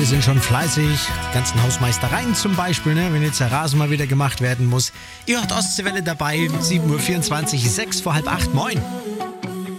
Viele sind schon fleißig, die ganzen Hausmeistereien zum Beispiel, ne? Wenn jetzt der Rasen mal wieder gemacht werden muss. Ihr hört Ostseewelle dabei, 7.24 Uhr, 6 vor halb 8, moin.